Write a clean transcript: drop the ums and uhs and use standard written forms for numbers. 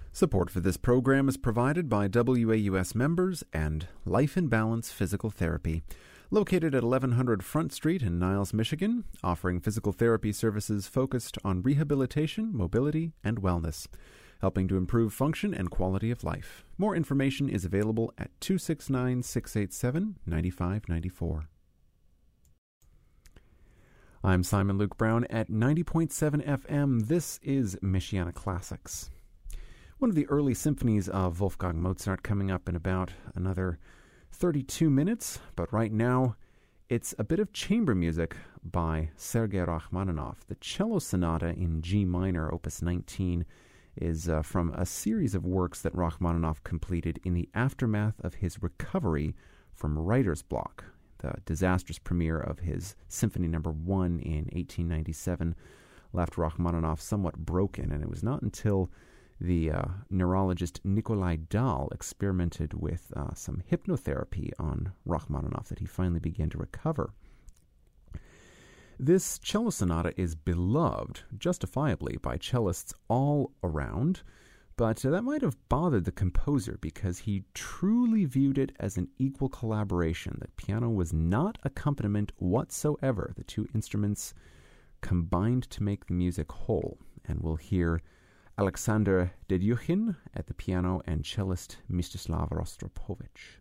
Support for this program is provided by WAUS members and Life in Balance Physical Therapy, located at 1100 Front Street in Niles, Michigan, offering physical therapy services focused on rehabilitation, mobility, and wellness, helping to improve function and quality of life. More information is available at 269-687-9594. I'm Simon Luke Brown at 90.7 FM. This is Michiana Classics. One of the early symphonies of Wolfgang Mozart coming up in about another 32 minutes, but right now it's a bit of chamber music by Sergei Rachmaninoff. The Cello Sonata in G minor, opus 19, is from a series of works that Rachmaninoff completed in the aftermath of his recovery from writer's block. The disastrous premiere of his Symphony No. 1 in 1897 left Rachmaninoff somewhat broken, and it was not until the neurologist Nikolai Dahl experimented with some hypnotherapy on Rachmaninoff that he finally began to recover. This cello sonata is beloved, justifiably, by cellists all around, but that might have bothered the composer because he truly viewed it as an equal collaboration. The piano was not accompaniment whatsoever. The two instruments combined to make the music whole, and we'll hear Alexander Dedyukhin at the piano and cellist Mstislav Rostropovich.